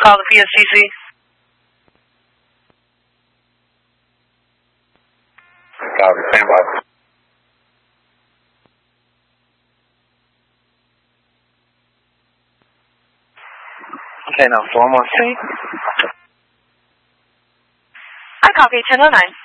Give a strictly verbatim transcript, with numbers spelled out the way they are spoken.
Call the P S T C. Copy, standby. Okay, now four more C. I copy ten oh nine.